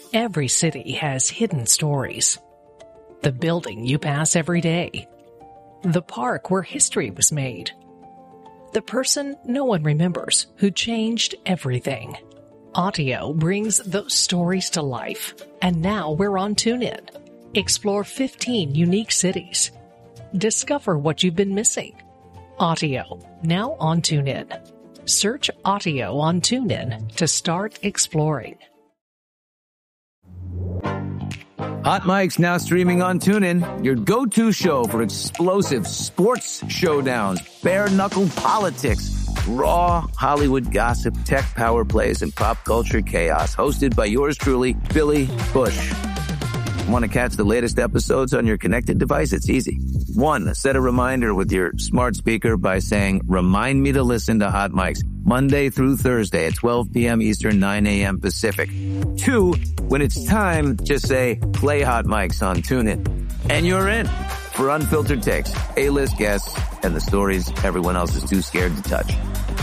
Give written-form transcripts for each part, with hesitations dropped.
Every city has hidden stories. The building you pass every day. The park where history was made. The person no one remembers who changed everything. Audio brings those stories to life. And now we're on TuneIn. Explore 15 unique cities. Discover what you've been missing. Audio, now on TuneIn. Search Audio on TuneIn to start exploring. Hot Mike's now streaming on TuneIn, your go-to show for explosive sports showdowns, bare-knuckle politics, raw Hollywood gossip, tech power plays, and pop culture chaos. Hosted by yours truly, Billy Bush. Want to catch the latest episodes on your connected device? It's easy. 1, set a reminder with your smart speaker by saying, "Remind me to listen to Hot Mics Monday through Thursday at 12 p.m. Eastern, 9 a.m. Pacific." 2, when it's time, just say, "Play Hot Mics on TuneIn." And you're in for unfiltered takes, A-list guests, and the stories everyone else is too scared to touch.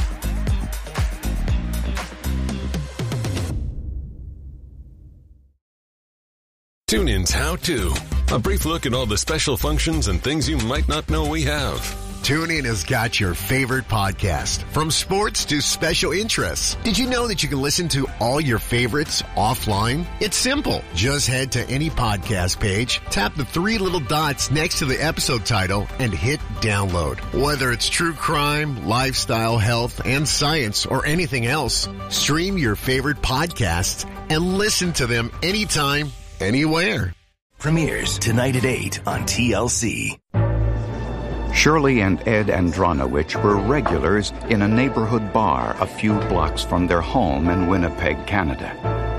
TuneIn's How To. A brief look at all the special functions and things you might not know we have. TuneIn has got your favorite podcast, from sports to special interests. Did you know that you can listen to all your favorites offline? It's simple. Just head to any podcast page, tap the 3 little dots next to the episode title, and hit download. Whether it's true crime, lifestyle, health, and science, or anything else, stream your favorite podcasts and listen to them anytime, anywhere. Premieres tonight at 8 on TLC. Shirley and Ed Andronowicz were regulars in a neighborhood bar a few blocks from their home in Winnipeg, Canada.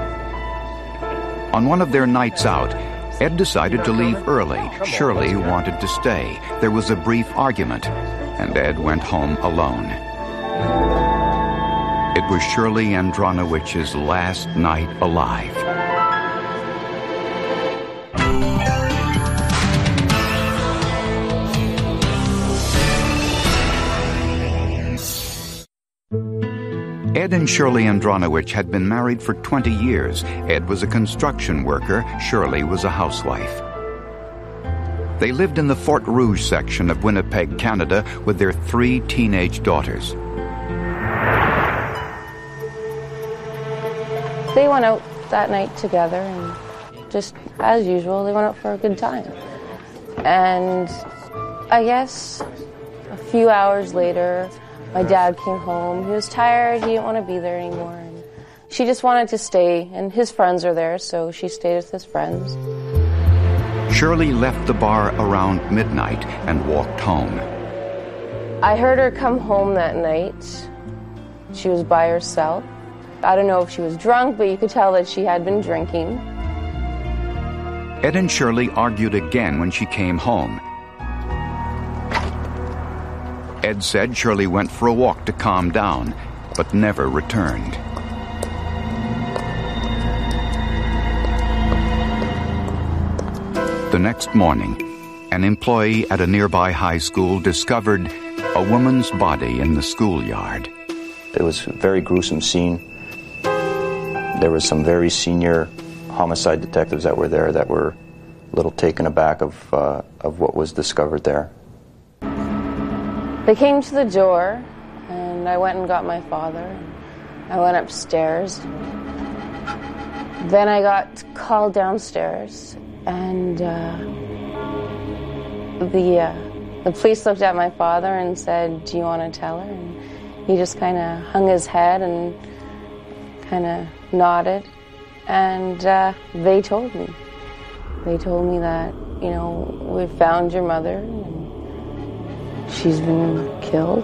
On one of their nights out, Ed decided to leave early. Shirley wanted to stay. There was a brief argument, and Ed went home alone. It was Shirley Andronowicz's last night alive. Ed and Shirley Andronowicz had been married for 20 years. Ed was a construction worker. Shirley was a housewife. They lived in the Fort Rouge section of Winnipeg, Canada, with their 3 teenage daughters. They went out that night together, and just as usual, they went out for a good time. And I guess a few hours later, my dad came home. He was tired. He didn't want to be there anymore. And she just wanted to stay, and his friends are there, so she stayed with his friends. Shirley left the bar around midnight and walked home. I heard her come home that night. She was by herself. I don't know if she was drunk, but you could tell that she had been drinking. Ed and Shirley argued again when she came home. Ed said Shirley went for a walk to calm down, but never returned. The next morning, an employee at a nearby high school discovered a woman's body in the schoolyard. It was a very gruesome scene. There was some very senior homicide detectives that were there that were a little taken aback of what was discovered there. They came to the door, and I went and got my father. I went upstairs. Then I got called downstairs, and the police looked at my father and said, "Do you want to tell her?" And he just kind of hung his head and kind of nodded, and they told me. They told me that, you know, we found your mother, and she's been killed.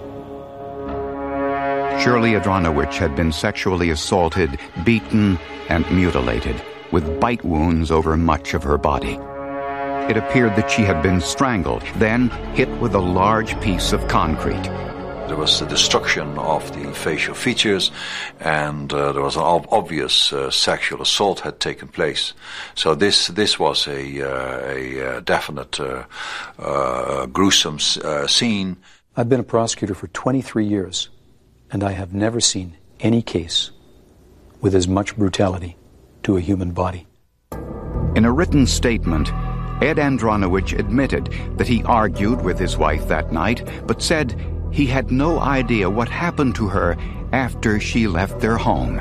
Shirley Andronowicz had been sexually assaulted, beaten, and mutilated, with bite wounds over much of her body. It appeared that she had been strangled, then hit with a large piece of concrete. There was the destruction of the facial features, and there was an obvious sexual assault had taken place. So this was a definite gruesome scene. I've been a prosecutor for 23 years, and I have never seen any case with as much brutality to a human body. In a written statement, Ed Andronowicz admitted that he argued with his wife that night, but said he had no idea what happened to her after she left their home.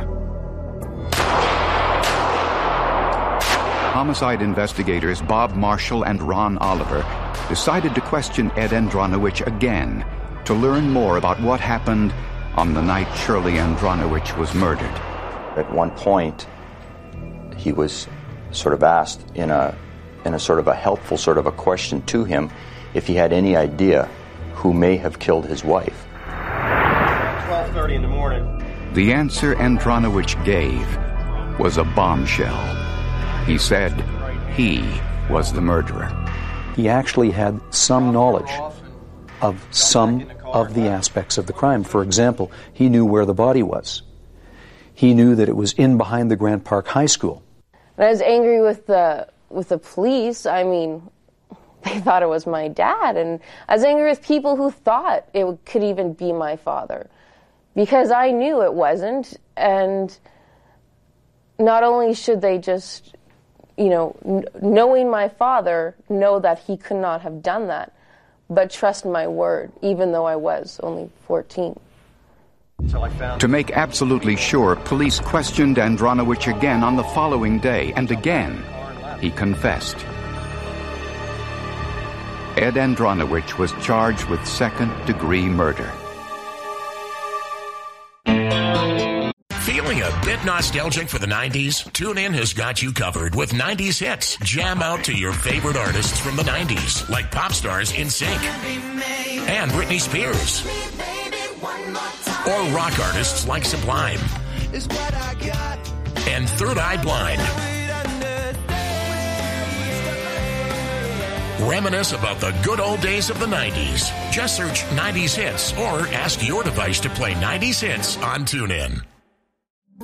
Homicide investigators Bob Marshall and Ron Oliver decided to question Ed Andronowicz again to learn more about what happened on the night Shirley Andronowicz was murdered. At one point, he was sort of asked in a sort of a helpful sort of a question to him if he had any idea who may have killed his wife. 12:30 in the morning. The answer Andronowicz gave was a bombshell. He said he was the murderer. He actually had some knowledge of some of the aspects of the crime. For example, he knew where the body was. He knew that it was in behind the Grant Park High School. And I was angry with the police. I mean, they thought it was my dad. And I was angry with people who thought it could even be my father. Because I knew it wasn't. And not only should they just, knowing my father, know that he could not have done that, but trust my word, even though I was only 14. To make absolutely sure, police questioned Andronowicz again on the following day, and again he confessed. Ed Andronowicz was charged with second-degree murder. Feeling a bit nostalgic for the 90s? TuneIn has got you covered with 90s hits. Jam out to your favorite artists from the 90s, like pop stars NSYNC and Britney Spears. Or rock artists like Sublime and Third Eye Blind. Reminisce about the good old days of the 90s. Just search 90s hits or ask your device to play 90s hits on TuneIn.